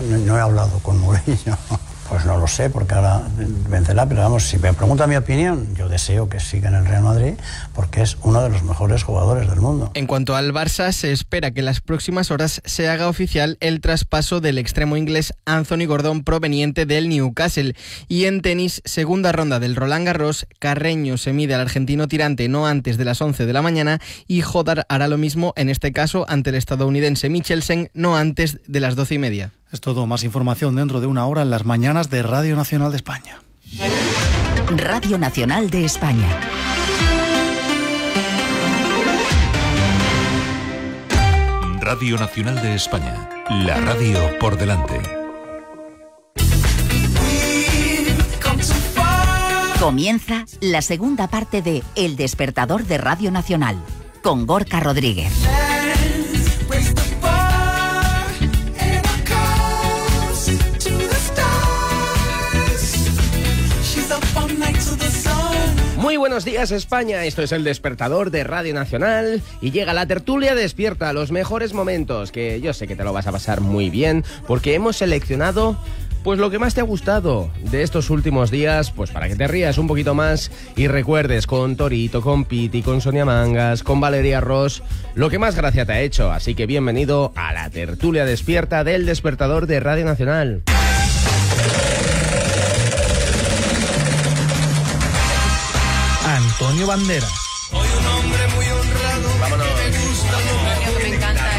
no he hablado con Mourinho. Pues no lo sé, porque ahora vencerá, pero vamos, si me pregunta mi opinión, yo deseo que siga en el Real Madrid, porque es uno de los mejores jugadores del mundo. En cuanto al Barça, se espera que en las próximas horas se haga oficial el traspaso del extremo inglés Anthony Gordon, proveniente del Newcastle. Y en tenis, segunda ronda del Roland Garros, Carreño se mide al argentino tirante no antes de las 11 de la mañana y Jodar hará lo mismo, en este caso ante el estadounidense Michelsen, no antes de las 12:30. Es todo, más información dentro de una hora en las mañanas de Radio Nacional de España. Radio Nacional de España. Radio Nacional de España. La radio por delante. Comienza la segunda parte de El Despertador de Radio Nacional, con Gorka Rodríguez. Muy buenos días, España. Esto es El Despertador de Radio Nacional y llega la tertulia despierta, los mejores momentos, que yo sé que te lo vas a pasar muy bien porque hemos seleccionado pues lo que más te ha gustado de estos últimos días, pues para que te rías un poquito más y recuerdes con Torito, con Piti, con Sonia Mangas, con Valeria Ross, lo que más gracia te ha hecho. Así que bienvenido a la tertulia despierta del Despertador de Radio Nacional. Antonio Banderas. Hoy un hombre muy honrado. Vámonos. Me gusta, me encanta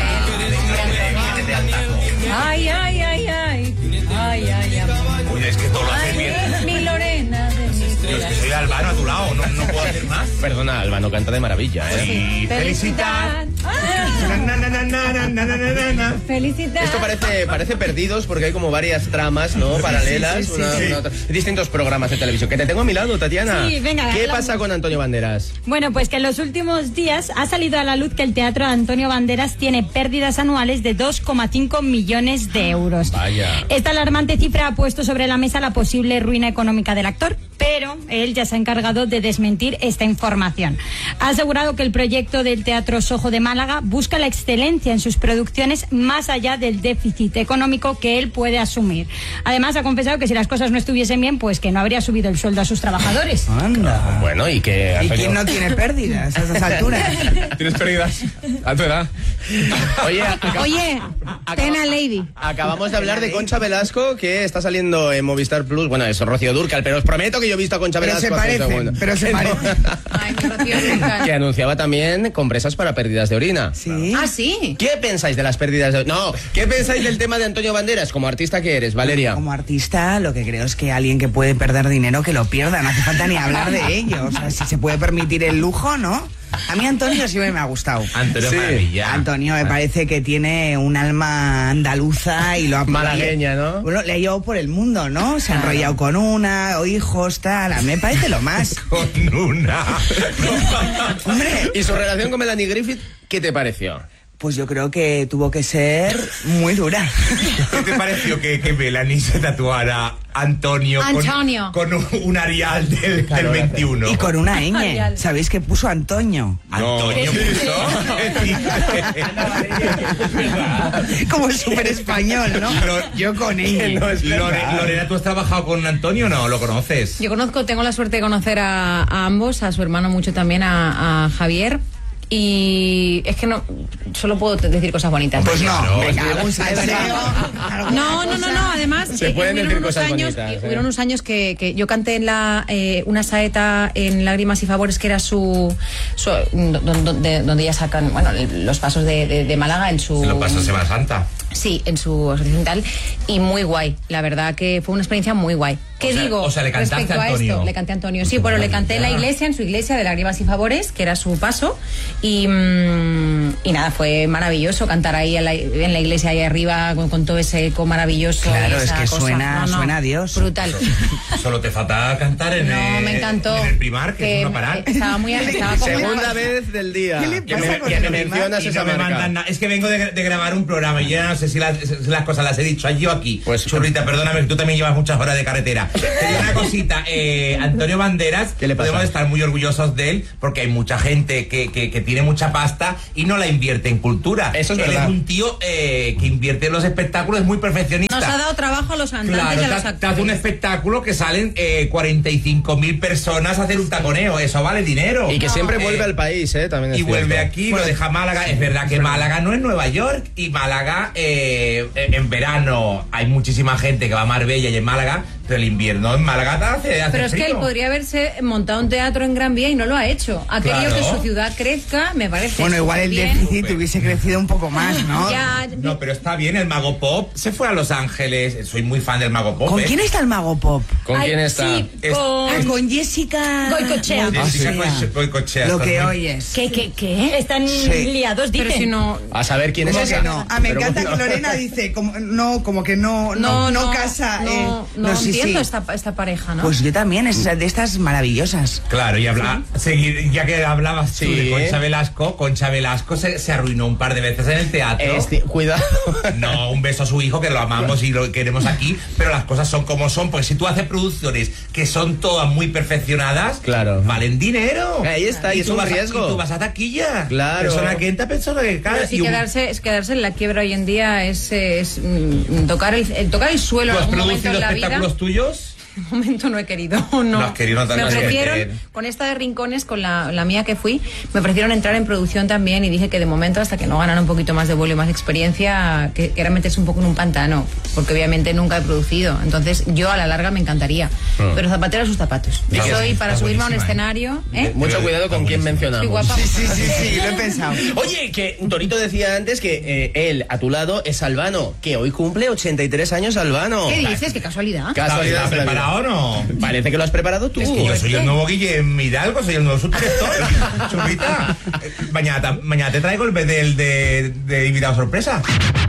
él. Ay, ay, ay, ay. Ay, ay, ay. Uy, es que todo lo hace bien. Mi Lorena de mi Yo es que soy Albano a tu lado, no puedo hacer más. Perdona, Albano canta de maravilla, ¿eh? Y felicitar. Felicitar. Esto parece Perdidos porque hay como varias tramas, ¿no? Paralelas, sí. una otra. Distintos programas de televisión. Que te tengo a mi lado, Tatiana. Sí, venga, ¿Qué hablamos. pasa con Antonio Banderas? Bueno, pues que en los últimos días ha salido a la luz que el Teatro Antonio Banderas tiene pérdidas anuales de 2,5 millones de euros. Vaya. Esta alarmante cifra ha puesto sobre la mesa la posible ruina económica del actor, pero él ya se ha encargado de desmentir esta información. Ha asegurado que el proyecto del Teatro Sojo de Málaga busca la excelencia en sus producciones más allá del déficit económico que él puede asumir. Además, ha confesado que si las cosas no estuviesen bien, pues que no habría subido el sueldo a sus trabajadores. Anda. Bueno, ¿y qué? ¿Y quién no tiene pérdidas a esas alturas? ¿Tienes pérdidas? ¿A tu edad? Oye, Tena Lady. acabamos de hablar de Concha Velasco, que está saliendo en Movistar Plus. Bueno, es Rocío Dúrcal, pero os prometo que yo he visto a Concha Pero Velasco se hace un parecen, segundo. pero se parecen. Ay, mi Rocío Dúrcal. Que anunciaba también compresas para pérdidas de orina. Sí. Ah, sí. ¿Qué pensáis de las pérdidas de orina? No, ¿qué pensáis del tema de Antonio Banderas como artista que eres, Valeria? Como artista, lo que creo es que alguien que puede perder dinero, que lo pierda. No hace falta ni hablar de ello. O sea, si se puede permitir el lujo, ¿no? A mí Antonio sí me ha gustado. Antonio Maravilla. Antonio me parece que tiene un alma andaluza y lo ha... Malagueña, ¿no? Bueno, le ha llevado por el mundo, ¿no? Se ha enrollado con una, o hijos, tal. A mí me parece lo más. Con una. Hombre, ¿Y su relación con Melanie Griffith, qué te pareció? pues yo creo que tuvo que ser muy dura. ¿Qué te pareció que Melanie se tatuara Antonio. Con un Arial del 21? Y con una ñ. ¿Sabéis que puso Antonio? ¿Antonio puso? Como súper español, ¿no? Pero yo con ñ. No, Lorena, ¿tú has trabajado con Antonio o no? ¿Lo conoces? Yo tengo la suerte de conocer a ambos, a su hermano mucho también, a Javier. Y es que no, solo puedo decir cosas bonitas. Pues no, venga, un salseo. No, además se pueden decir cosas bonitas. Hubieron unos años que yo canté en una saeta en Lágrimas y Favores, que era donde ya sacan, bueno, los pasos de Málaga en su... En los pasos de Semana Santa. Sí, en su asociación tal, y muy guay, la verdad que fue una experiencia muy guay. ¿Qué digo? O sea, le cantaste respecto a Antonio. esto? Le canté a Antonio, sí, pero le canté en la iglesia, en su iglesia de Lágrimas y Favores, que era su paso, y nada, fue maravilloso cantar ahí en la iglesia ahí arriba con todo ese eco maravilloso. Claro, es que suena a Dios. Brutal. Solo te falta cantar me encantó. En el Primar, que es una parada. Estaba Segunda vez del día que me mencionas esa marca. Es que vengo de grabar un programa y ya no sé si las cosas las he dicho allí o aquí. Pues Churrita, perdóname, que tú también llevas muchas horas de carretera. Te digo una cosita, Antonio Banderas, podemos estar muy orgullosos de él porque hay mucha gente que tiene mucha pasta y no la invierte en cultura. Eso es él verdad. Es un tío que invierte en los espectáculos, es muy perfeccionista. Nos ha dado trabajo a los cantantes Claro, y a los te hace actores. un espectáculo que salen 45.000 personas a hacer un taconeo, eso vale dinero. Y que siempre vuelve al país, también es Y vuelve cierto. aquí, lo deja Málaga. Es verdad que Málaga no es Nueva York, y Málaga en verano hay muchísima gente que va a Marbella y en Málaga, pero el invierno en Málaga hace Pero es que él frío. podría haberse montado un teatro en Gran Vía y no lo ha hecho. Ha querido que su ciudad crezca, me parece. Bueno, igual el bien. déficit hubiese crecido un poco más, ¿no? Ya, No, pero está bien, el Mago Pop se fue a Los Ángeles. Soy muy fan del Mago Pop. ¿Con quién está el Mago Pop? ¿Con quién está? Sí, con Jessica Goicoechea. Jessica Goicoechea. Lo que estás muy- oyes. ¿Qué? Están liados, dicen. pero si no... A saber quién es ¿Cómo que esa. no? Me Pero encanta bueno. que Lorena dice, como que no casa. No sí, entiendo sí. esta pareja, ¿no? Pues yo también, es de estas maravillosas. Claro, y ya que hablabas tú Sí. de Concha Velasco se arruinó un par de veces en el teatro. Cuidado. No, un beso a su hijo, que lo amamos y lo queremos aquí, pero las cosas son como son, porque si tú haces producciones que son todas muy perfeccionadas, Claro. valen dinero. Ahí está, y es tú un vas riesgo. y tú vas a taquilla. Claro. Persona que entra pensando que Pero sí, quedarse en la quiebra hoy en día es tocar el suelo ¿Tú en has algún momento producido en la vida. espectáculos tuyos? De momento no he querido, no. No has querido, no te me has ofrecieron, querido. con esta de Rincones, con la mía que fui, me ofrecieron entrar en producción también y dije que de momento, hasta que no ganara un poquito más de vuelo y más experiencia, que era meterse un poco en un pantano, porque obviamente nunca he producido. Entonces yo a la larga me encantaría, pero zapatero a sus zapatos. Yo soy para subirme a un escenario... Mucho cuidado con quién mencionamos. Soy guapa. Sí, lo he pensado. Oye, que Torito decía antes que él, a tu lado, es Albano, que hoy cumple 83 años Albano. ¿Qué dices? ¿Qué casualidad? Casualidad. ¿Estás preparado o no? Parece que lo has preparado tú. Es que yo soy el nuevo Guillermo Hidalgo, soy el nuevo subdirector. Churrita, mañana te traigo el bedel de invitado sorpresa.